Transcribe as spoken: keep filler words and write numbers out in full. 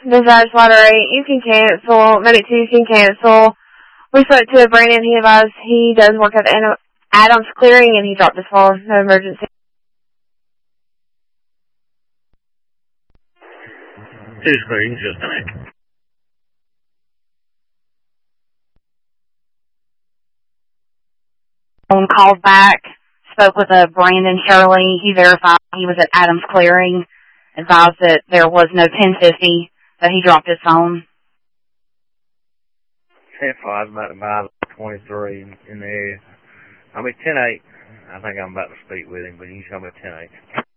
Dispatch Water eight, you can cancel. Medic two, you can cancel. We spoke to Brandon. He advised he does work at the Adams Clearing, and he dropped his phone. No emergency. Two screens, just a minute. Phone called back, spoke with a Brandon Shirley. He verified he was at Adams Clearing, advised that there was no ten fifty, that he dropped his phone. ten five, about to buy twenty-three in, in the area. I'll be ten eight. I think I'm about to speak with him, but he's going to be ten eight.